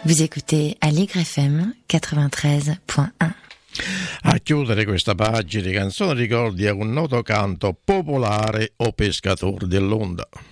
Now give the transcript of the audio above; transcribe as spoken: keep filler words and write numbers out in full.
Vous écoutez Allegre F M quatre-vingt-treize virgola uno. A chiudere questa pagina di canzoni ricordi a un noto canto popolare o pescator dell'onda.